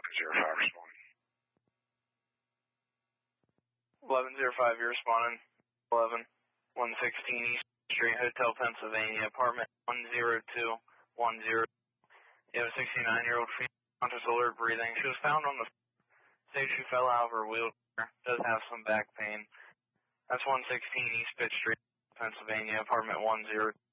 1105 responding. 1105, you're responding. 11, 116 East Street, Hotel, Pennsylvania, apartment 10210. You have a 69-year-old female, conscious, alert, breathing. She was found on the stage. She fell out of her wheelchair. Does have some back pain. That's 116 East Pitt Street, Pennsylvania, apartment 10.